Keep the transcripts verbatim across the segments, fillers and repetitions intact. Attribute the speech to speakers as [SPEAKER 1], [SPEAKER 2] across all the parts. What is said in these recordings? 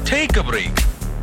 [SPEAKER 1] Take a break.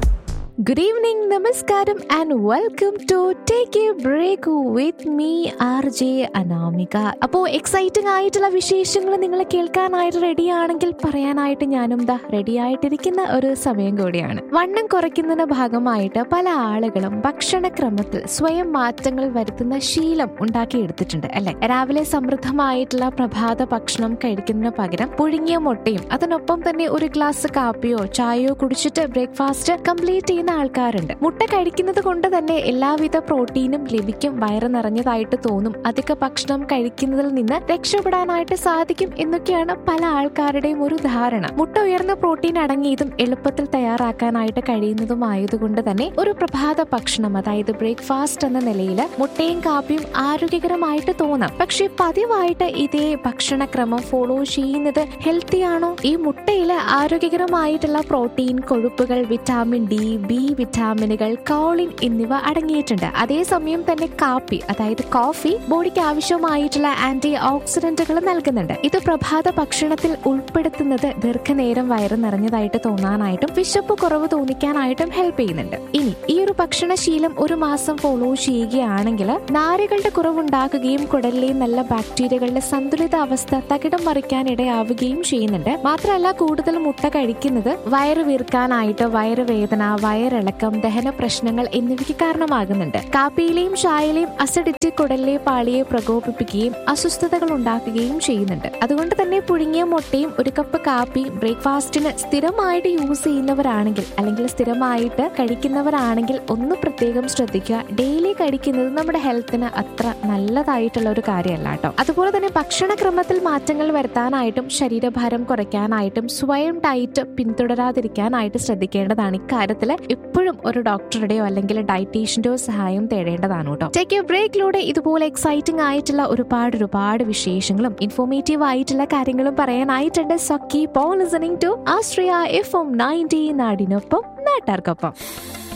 [SPEAKER 2] Good evening, Namaskaram, and welcome to Take a Break with me, R J Anamika. അപ്പോൾ exciting ആയിട്ടുള്ള വിശേഷങ്ങൾ നിങ്ങൾ കേൾക്കാനായിട്ട് റെഡിയാണെങ്കിൽ പറയാനായിട്ട് ഞാനും ദാ റെഡി ആയിട്ടിരിക്കുന്ന ഒരു സമയം കൂടിയാണ്. വണ്ണം കുറയ്ക്കുന്നതിന്റെ ഭാഗമായിട്ട് പല ആളുകളും ഭക്ഷണക്രമത്തിൽ സ്വയം മാറ്റങ്ങൾ വരുത്തുന്ന ശീലം ഉണ്ടാക്കിയെടുത്തിട്ടുണ്ട് അല്ലെ. രാവിലെ സമൃദ്ധമായിട്ടുള്ള പ്രഭാത ഭക്ഷണം കഴിക്കുന്നതിന് പകരം പുഴുങ്ങിയ മുട്ടയും അതിനൊപ്പം തന്നെ ഒരു ഗ്ലാസ് കാപ്പിയോ ചായയോ കുടിച്ചിട്ട് ബ്രേക്ക്ഫാസ്റ്റ് കംപ്ലീറ്റ് ചെയ്യുന്ന ആൾക്കാരുണ്ട്. മുട്ട കഴിക്കുന്നത് കൊണ്ട് തന്നെ എല്ലാവിധ പ്രോട്ടീനും ലഭിക്കും, വയറ് നിറഞ്ഞതായിട്ട് തോന്നും, അധിക ഭക്ഷണം കഴിക്കുന്നതിൽ നിന്ന് രക്ഷപ്പെടാനായിട്ട് സാധിക്കും എന്നൊക്കെയാണ് പല ആൾക്കാരുടെയും ഒരു ധാരണ. മുട്ട ഉയർന്ന പ്രോട്ടീൻ അടങ്ങിയതും എളുപ്പത്തിൽ തയ്യാറാക്കാനായിട്ട് കഴിയുന്നതുമായതുകൊണ്ട് തന്നെ ഒരു പ്രഭാത ഭക്ഷണം, അതായത് ബ്രേക്ക്ഫാസ്റ്റ് എന്ന നിലയിൽ മുട്ടയും കാപ്പിയും ആരോഗ്യകരമായിട്ട് തോന്നാം. പക്ഷെ പതിവായിട്ട് ഇതേ ഭക്ഷണക്രമം ഫോളോ ചെയ്യുന്നത് ഹെൽത്തി ആണോ? ഈ മുട്ടയില് ആരോഗ്യകരമായിട്ടുള്ള protein, കൊഴുപ്പുകൾ, vitamin D, B വിറ്റാമിനുകൾ, Colin എന്നിവ അടങ്ങിയിട്ടുണ്ട്. അതേസമയം തന്നെ കാപ്പി, അതായത് കോഫി, ബോഡിക്ക് ആവശ്യമായിട്ടുള്ള ആന്റി ഓക്സിഡന്റുകൾ നൽകുന്നുണ്ട്. ഇത് പ്രഭാത ഭക്ഷണത്തിൽ ഉൾപ്പെടുത്തുന്നത് ദീർഘനേരം വയറ് നിറഞ്ഞതായിട്ട് തോന്നാനായിട്ടും വിശപ്പ് കുറവ് തോന്നിക്കാനായിട്ടും ഹെൽപ്പ് ചെയ്യുന്നുണ്ട്. ഇനി ഈ ഒരു ഭക്ഷണശീലം ഒരു മാസം ഫോളോ ചെയ്യുകയാണെങ്കിൽ നാരുകളുടെ കുറവുണ്ടാക്കുകയും കുടലിലെ നല്ല ബാക്ടീരിയകളുടെ സന്തുലിത അവസ്ഥ തകിടം മറിക്കാൻ ഇടയാവുകയും ചെയ്യുന്നുണ്ട്. മാത്രമല്ല, കൂടുതൽ മുട്ട കഴിക്കുന്നത് വയറ് വീർക്കാനായിട്ട് വയറുവേദന, വയറിളക്കം, ദഹന പ്രശ്നങ്ങൾ എന്നിവയ്ക്ക് കാരണമാകുന്നുണ്ട്. കാപ്പിയിലെയും ചായയിലെയും അസിഡിറ്റി കുടലിലെ പാളിയെ പ്രകോപിപ്പിക്കുകയും അസ്വസ്ഥതകൾ ഉണ്ടാക്കുകയും ചെയ്യുന്നുണ്ട്. അതുകൊണ്ട് തന്നെ പുഴുങ്ങിയ മുട്ടയും ഒരു കപ്പ് കാപ്പി ബ്രേക്ക്ഫാസ്റ്റിന് സ്ഥിരമായിട്ട് യൂസ് ചെയ്യുന്നവരാണെങ്കിൽ, അല്ലെങ്കിൽ സ്ഥിരമായിട്ട് കഴിക്കുന്നവരാണെങ്കിൽ ഒന്ന് പ്രത്യേകം ശ്രദ്ധിക്കുക. ഡെയിലി കഴിക്കുന്നത് നമ്മുടെ ഹെൽത്തിന് അത്ര നല്ലതായിട്ടുള്ള ഒരു കാര്യമല്ല കേട്ടോ. അതുപോലെ തന്നെ ഭക്ഷണക്രമത്തിൽ മാറ്റങ്ങൾ വരുത്താനായിട്ടും ശരീരഭാരം കുറയ്ക്കാനായിട്ടും സ്വയം ഡയറ്റ് പിന്തുടരാതിരിക്കാനായിട്ട് ശ്രദ്ധിക്കേണ്ടതാണ്. ഇക്കാര്യത്തിൽ എപ്പോഴും ഒരു ഡോക്ടറുടെയോ അല്ലെങ്കിൽ ഡയറ്റീഷ്യന്റെയോ സഹായം തേടേണ്ടതാണ് കേട്ടോ. ടേക്ക് എ ബ്രേക്കിലൂടെ ഇതുപോലെ എക്സൈറ്റിംഗ് ആയിട്ടുള്ള ഒരുപാട് ഒരുപാട് വിശേഷങ്ങളും ഇൻഫോർമേറ്റീവ് ആയിട്ടുള്ള കാര്യങ്ങളും പറയാനായിട്ടുണ്ട്. So keep on listening to Austria F M ninety, നാടിനൊപ്പം നാട്ടാർക്കൊപ്പം.